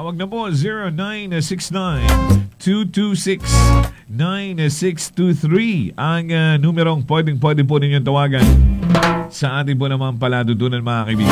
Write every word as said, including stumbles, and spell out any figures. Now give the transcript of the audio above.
Tawag na po zero nine six nine, two two six, nine six two three ang uh, numerong pwedeng pwede po ninyong tawagan sa ating po naman paladutunan mga kaibigan.